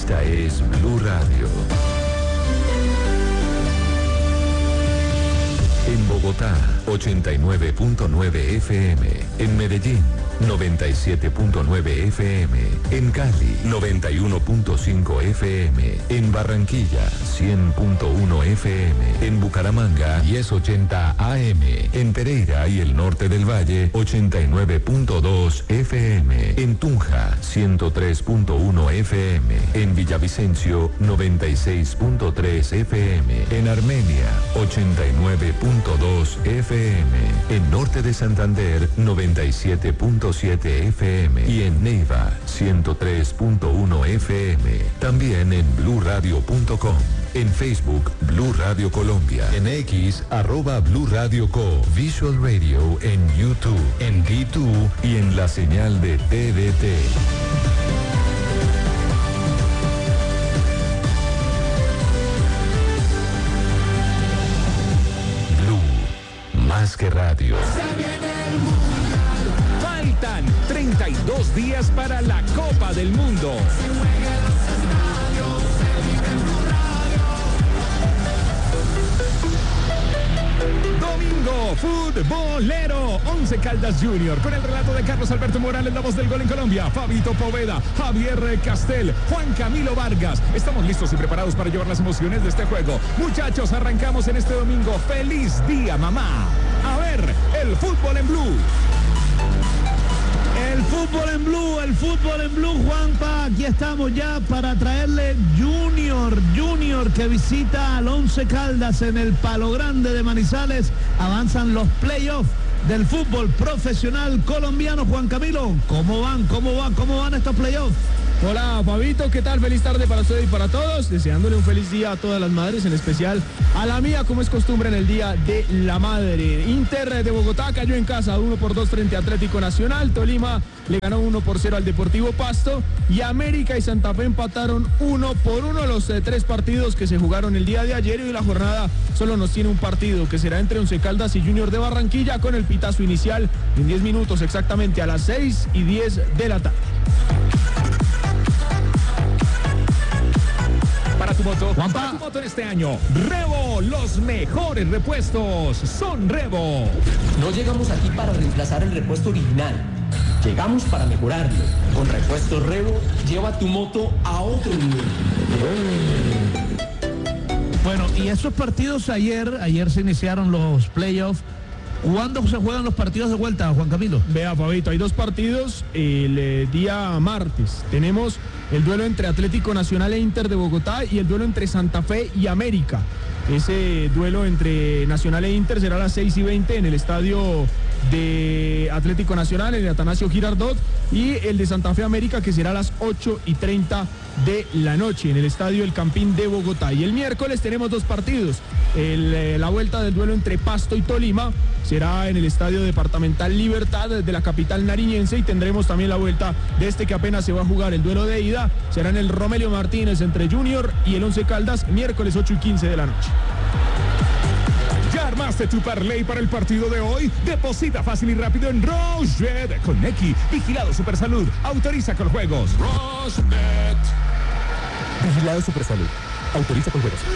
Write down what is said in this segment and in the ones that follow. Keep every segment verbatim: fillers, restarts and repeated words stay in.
Esta es Blue Radio. En Bogotá, ochenta y nueve punto nueve F M. En Medellín, noventa y siete punto nueve F M. En Cali, noventa y uno punto cinco F M. En Barranquilla, cien punto uno F M. En Bucaramanga, mil ochenta A M. En Pereira y el norte del Valle, ochenta y nueve punto dos F M. En Tunja, ciento tres punto uno F M. En Villavicencio, noventa y seis punto tres F M. En Armenia, ochenta y nueve punto dos F M. En Norte de Santander, noventa y siete punto siete F M. Y en Neiva, ciento tres punto uno F M. También en blue radio punto com. En Facebook, Blue Radio Colombia. En X, arroba Blue Radio Co. Visual Radio en YouTube, en D dos y en la señal de T D T. Blue, más que radio. Faltan treinta y dos días para la Copa del Mundo. Domingo futbolero, Once Caldas Junior, con el relato de Carlos Alberto Morales, la voz del gol en Colombia, Fabito Poveda, Javier Castel, Juan Camilo Vargas. Estamos listos y preparados para llevar las emociones de este juego. Muchachos, arrancamos en este domingo. ¡Feliz día, mamá! A ver, el fútbol en Blue. El fútbol en Blue, el fútbol en Blue, Juanpa. Aquí estamos ya para traerle Junior, Junior que visita al Once Caldas en el Palo Grande de Manizales. Avanzan los playoffs del fútbol profesional colombiano. Juan Camilo, ¿cómo van? ¿Cómo van? ¿Cómo van estos playoffs? Hola, Fabito, ¿qué tal? Feliz tarde para usted y para todos. Deseándole un feliz día a todas las madres, en especial a la mía, como es costumbre en el Día de la Madre. Inter de Bogotá cayó en casa uno por dos frente a Atlético Nacional. Tolima le ganó uno por cero al Deportivo Pasto. Y América y Santa Fe empataron uno por uno los eh, tres partidos que se jugaron el día de ayer. Y hoy la jornada solo nos tiene un partido, que será entre Once Caldas y Junior de Barranquilla, con el pitazo inicial en diez minutos, exactamente a las seis y diez de la tarde. Para tu moto, Juanpa. Para tu moto en este año, Revo, los mejores repuestos son Revo. No llegamos aquí para reemplazar el repuesto original, llegamos para mejorarlo. Con repuestos Revo, lleva tu moto a otro nivel. Bueno, y esos partidos ayer, ayer se iniciaron los playoffs. ¿Cuándo se juegan los partidos de vuelta, Juan Camilo? Vea, Fabito, hay dos partidos el eh, día martes. Tenemos el duelo entre Atlético Nacional e Inter de Bogotá y el duelo entre Santa Fe y América. Ese duelo entre Nacional e Inter será a las seis y veinte en el estadio de Atlético Nacional, en el Atanasio Girardot, y el de Santa Fe América, que será a las ocho y treinta de la noche en el estadio El Campín de Bogotá. Y el miércoles tenemos dos partidos. El, eh, la vuelta del duelo entre Pasto y Tolima será en el estadio departamental Libertad de la capital nariñense, y tendremos también la vuelta de este que apenas se va a jugar. El duelo de ida será en el Romelio Martínez entre Junior y el Once Caldas, miércoles ocho y quince de la noche. ¿Ya armaste tu parlay para el partido de hoy? Deposita fácil y rápido en Rosbet con X, vigilado Supersalud, autoriza con juegos. Rosbet. Vigilado Supersalud, autoriza con juegos.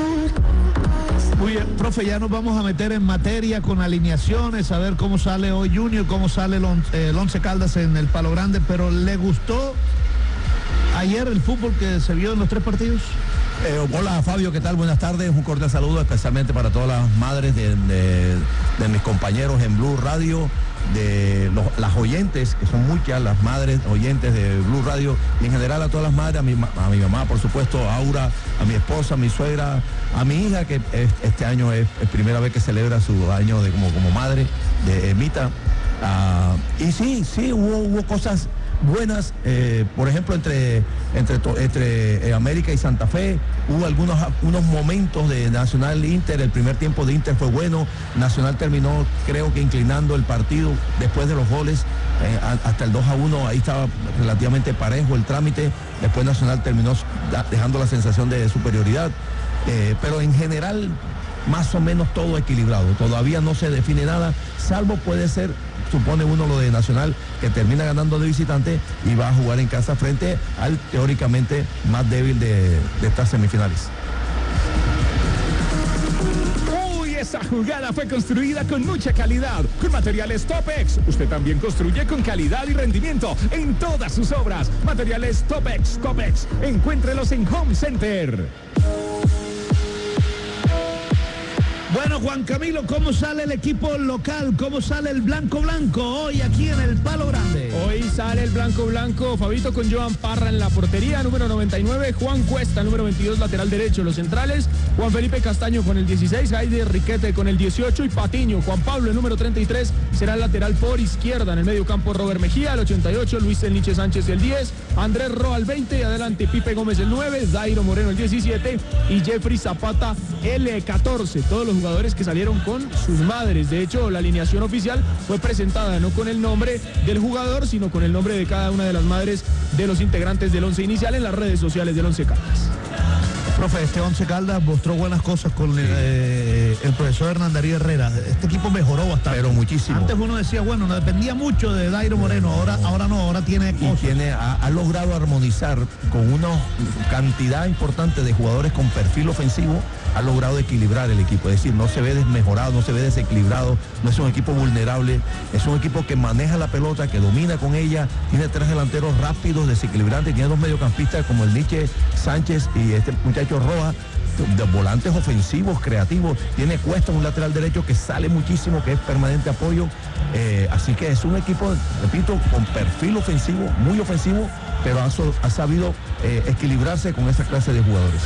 Muy bien, profe, ya nos vamos a meter en materia con alineaciones, a ver cómo sale hoy Junior, cómo sale el once, el Once Caldas en el Palo Grande, pero ¿le gustó ayer el fútbol que se vio en los tres partidos? Eh, hola Fabio, ¿qué tal? Buenas tardes, un cordial saludo especialmente para todas las madres de, de, de mis compañeros en Blue Radio, de los, las oyentes, que son muchas las madres oyentes de Blue Radio, y en general a todas las madres, a mi, a mi mamá, por supuesto, a Aura, a mi esposa, a mi suegra, a mi hija, que es, este año es, es primera vez que celebra su año de, como, como madre, de Emita. Uh, y sí, sí, hubo, hubo cosas buenas, eh, por ejemplo, entre, entre, entre eh, América y Santa Fe, hubo algunos unos momentos de Nacional Inter. El primer tiempo de Inter fue bueno, Nacional terminó creo que inclinando el partido después de los goles, eh, a, hasta el dos a uno, ahí estaba relativamente parejo el trámite, después Nacional terminó dejando la sensación de superioridad, eh, pero en general más o menos todo equilibrado, todavía no se define nada, salvo puede ser supone uno lo de Nacional, que termina ganando de visitante y va a jugar en casa frente al teóricamente más débil de, de estas semifinales. Esa jugada fue construida con mucha calidad, con materiales Topex. Usted también construye con calidad y rendimiento en todas sus obras. Materiales Topex, Topex. Encuéntrelos en Home Center. Bueno, Juan Camilo, ¿cómo sale el equipo local? ¿Cómo sale el blanco blanco hoy aquí en el Palo Grande? Hoy sale el blanco blanco, Fabito, con Joan Parra en la portería, número noventa y nueve, Juan Cuesta, número veintidós, lateral derecho. Los centrales, Juan Felipe Castaño con el dieciséis, Heider Riquete con el dieciocho y Patiño. Juan Pablo, el número treinta y tres, será el lateral por izquierda. En el medio campo, Robert Mejía, el ochenta y ocho, Luis El Niche Sánchez, el diez, Andrés Roa, el veinte, y adelante Pipe Gómez, el nueve, Dairo Moreno, el diecisiete y Jeffrey Zapata, el catorce. Todos los jugadores que salieron con sus madres. De hecho, la alineación oficial fue presentada no con el nombre del jugador, sino con el nombre de cada una de las madres de los integrantes del once inicial en las redes sociales del Once Caldas. Profe, este Once Caldas mostró buenas cosas con el, eh, el profesor Hernán Darío Herrera. Este equipo mejoró bastante. Pero muchísimo. Antes uno decía, bueno, no dependía mucho de Dairo Moreno, ahora, ahora no, ahora tiene y tiene ha, ha logrado armonizar con una cantidad importante de jugadores con perfil ofensivo, ha logrado equilibrar el equipo, es decir, no se ve desmejorado, no se ve desequilibrado, no es un equipo vulnerable, es un equipo que maneja la pelota, que domina con ella, tiene tres delanteros rápidos, desequilibrantes, tiene dos mediocampistas como el Niche Sánchez y este muchacho Roa, de volantes ofensivos, creativos, tiene Cuesta, un lateral derecho que sale muchísimo, que es permanente apoyo, eh, así que es un equipo, repito, con perfil ofensivo, muy ofensivo, pero ha, ha sabido eh, equilibrarse con esa clase de jugadores.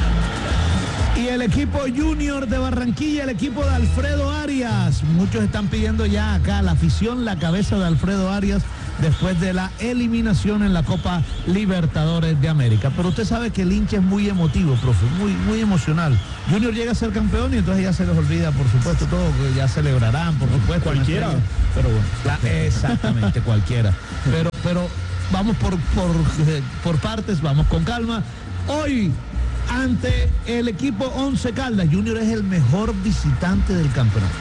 Y el equipo junior de Barranquilla, el equipo de Alfredo Arias. Muchos están pidiendo ya acá la afición, la cabeza de Alfredo Arias después de la eliminación en la Copa Libertadores de América. Pero usted sabe que el hincha es muy emotivo, profe, muy, muy emocional. Junior llega a ser campeón y entonces ya se les olvida, por supuesto, todo, que ya celebrarán, por supuesto. Cualquiera. Pero bueno, la, exactamente, cualquiera. Pero, pero vamos por, por, por partes, vamos con calma. Hoy, ante el equipo Once Caldas, Junior es el mejor visitante del campeonato.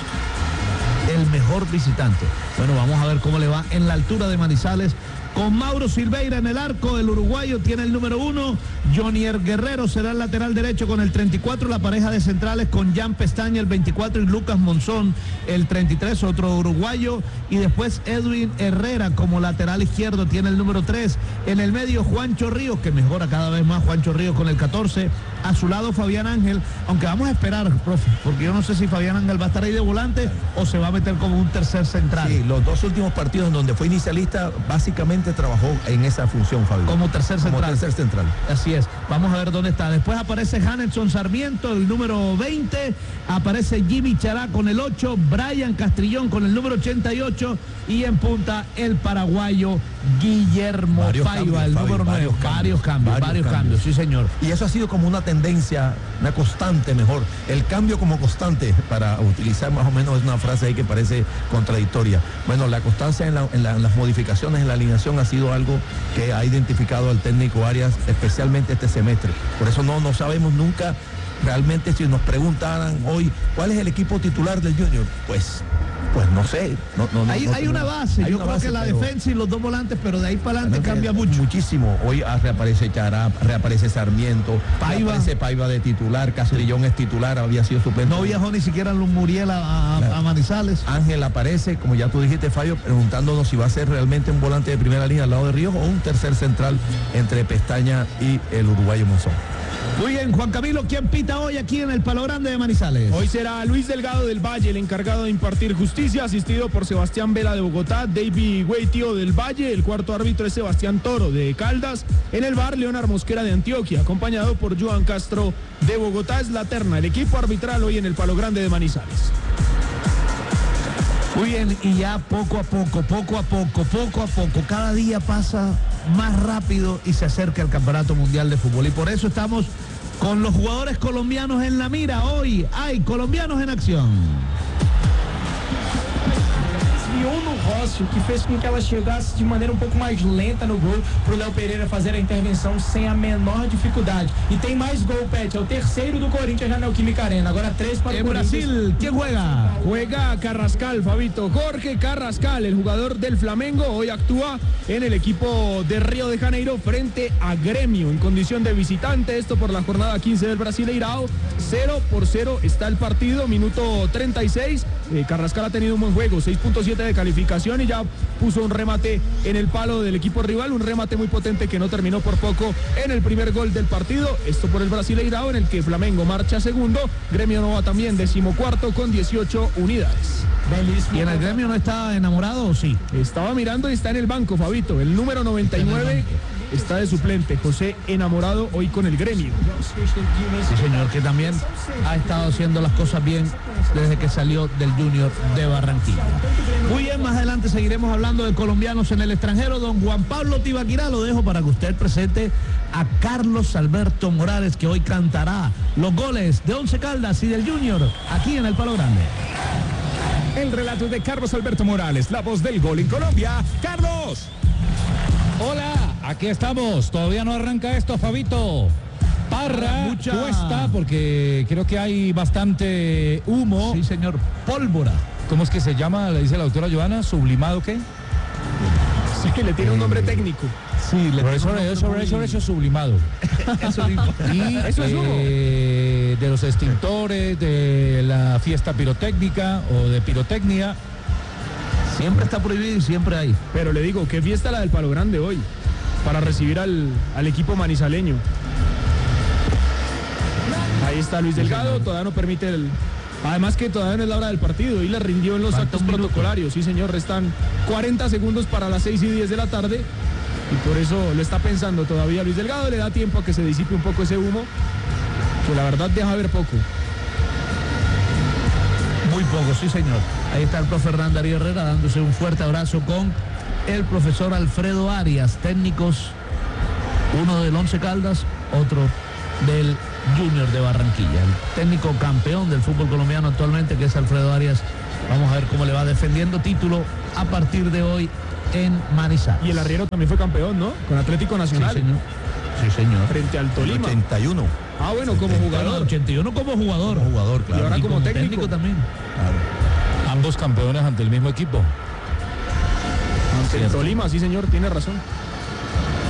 El mejor visitante. Bueno, vamos a ver cómo le va en la altura de Manizales. Con Mauro Silveira en el arco, el uruguayo tiene el número uno. Jonier Guerrero será el lateral derecho con el treinta y cuatro. La pareja de centrales con Jan Pestaña, el veinticuatro, y Lucas Monzón, el treinta y tres, otro uruguayo. Y después Edwin Herrera como lateral izquierdo tiene el número tres. En el medio, Juancho Ríos, que mejora cada vez más, Juancho Ríos con el catorce. A su lado, Fabián Ángel, aunque vamos a esperar, profe, porque yo no sé si Fabián Ángel va a estar ahí de volante o se va a meter como un tercer central. Sí, los dos últimos partidos en donde fue inicialista, básicamente trabajó en esa función, Fabio. Como tercer central. Como tercer central. Así es. Vamos a ver dónde está. Después aparece Hanelson Sarmiento, el número veinte. Aparece Jimmy Chará con el ocho. Brian Castrillón con el número ochenta y ocho. Y en punta el paraguayo Guillermo varios Paiva, cambios, el número nueve. Varios, varios cambios, varios, varios cambios. cambios, sí señor. Y eso ha sido como una tendencia, una constante mejor. El cambio como constante, para utilizar más o menos, es una frase ahí que parece contradictoria. Bueno, la constancia en, la, en, la, en las modificaciones en la alineación ha sido algo que ha identificado al técnico Arias, especialmente este semestre. Por eso no, no sabemos nunca realmente, si nos preguntaran hoy cuál es el equipo titular del Junior, pues pues no sé. No, no, no, hay, no, hay no, una base, hay yo una creo base, que la pero, defensa y los dos volantes, pero de ahí para adelante cambia mucho. Muchísimo. Hoy reaparece Chará, reaparece Sarmiento, Paiva. reaparece Paiva de titular, Castrillón es titular, había sido suplente. No viajó ni siquiera Luz Muriel a, a, claro. a Manizales. Ángel aparece, como ya tú dijiste, Fabio, preguntándonos si va a ser realmente un volante de primera línea al lado de Ríos o un tercer central entre Pestaña y el uruguayo Monzón. Muy bien, Juan Camilo, ¿quién pita hoy aquí en el Palo Grande de Manizales? Hoy será Luis Delgado del Valle, el encargado de impartir justicia, asistido por Sebastián Vela de Bogotá, David Guaitio del Valle, el cuarto árbitro es Sebastián Toro de Caldas, en el bar Leonard Mosquera de Antioquia, acompañado por Joan Castro de Bogotá. Es la terna, el equipo arbitral hoy en el Palo Grande de Manizales. Muy bien, y ya poco a poco, poco a poco, poco a poco, cada día pasa más rápido y se acerca el Campeonato Mundial de Fútbol. Y por eso estamos con los jugadores colombianos en la mira. Hoy hay colombianos en acción. criou no Rossi, o que fez com que ela chegasse de maneira um pouco mais lenta no gol, para o Léo Pereira fazer a intervenção sem a menor dificuldade. E tem mais gol, Pet, é o terceiro do Corinthians já na Neoquímica Arena, agora três para o En Corinthians. Brasil, ¿quién juega? Juega Carrascal, Fabito. Jorge Carrascal, el jugador del Flamengo, hoy actúa en el equipo de Río de Janeiro frente a Gremio en condición de visitante. Esto por la jornada quince del Brasileirao. cero por cero está el partido, minuto treinta y seis. Eh, Carrascal ha tenido un buen juego, seis punto siete de calificación y ya puso un remate en el palo del equipo rival, un remate muy potente que no terminó por poco en el primer gol del partido. Esto por el Brasileirao, en el que Flamengo marcha segundo, Gremio no va también decimocuarto con dieciocho unidades. ¿Y en el Gremio no está enamorado o sí? Estaba mirando y está en el banco, Fabito. El número noventa y nueve está de suplente. José Enamorado hoy con el Gremio. Sí, señor, que también ha estado haciendo las cosas bien desde que salió del Junior de Barranquilla. Muy bien, más adelante seguiremos hablando de colombianos en el extranjero. Don Juan Pablo Tibaquirá, lo dejo para que usted presente a Carlos Alberto Morales, que hoy cantará los goles de Once Caldas y del Junior aquí en el Palo Grande. El relato de Carlos Alberto Morales, la voz del gol en Colombia. ¡Carlos! Hola, aquí estamos. Todavía no arranca esto, Fabito. Parra, Mucha... cuesta, porque creo que hay bastante humo. Sí, señor. Pólvora. ¿Cómo es que se llama? Le dice la doctora Joana, ¿sublimado qué? Sí, le tiene un nombre técnico. Sí, le Por eso, tengo un eso, nombre eso, muy- eso, sublimado. Eso mismo. Y Eso es humo. eh, de los extintores, de la fiesta pirotécnica o de pirotecnia. Siempre está prohibido y siempre hay. Pero le digo, qué fiesta la del Palo Grande hoy para recibir al, al equipo manizaleño. Ahí está Luis Delgado, todavía no permite el... Además que todavía no es la hora del partido y le rindió en los Falta actos un minuto. protocolarios. Sí, señor, restan cuarenta segundos para las seis y diez de la tarde y por eso lo está pensando todavía Luis Delgado. Le da tiempo a que se disipe un poco ese humo, que la verdad deja ver poco. Muy poco, sí, señor. Ahí está el profe Hernán Darío Herrera dándose un fuerte abrazo con el profesor Alfredo Arias, técnicos, uno del Once Caldas, otro del Junior de Barranquilla. El técnico campeón del fútbol colombiano actualmente, que es Alfredo Arias. Vamos a ver cómo le va defendiendo título a partir de hoy en Manizales. Y el arriero también fue campeón, ¿no? Con Atlético Nacional. Sí, señor. Sí, señor. Frente al Tolima. ochenta y uno. Ah, bueno, como Bueno, jugador. ochenta y uno como jugador. Como jugador, Y claro. ahora Y como técnico. también. Claro. Ambos campeones ante el mismo equipo. Ante el Tolima, sí, señor, tiene razón.